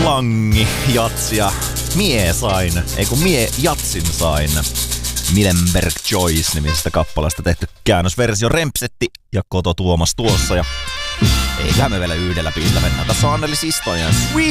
slangi, jatsia. Mie sain, mie jatsin sain. Milenberg Joyce-nimisestä kappaleesta tehty käännösversio Rempsetti ja Koto Tuomas tuossa. Ja eiköhän me vielä yhdellä biisillä mennään. Tässä on Anneli Sistonen ja Sweet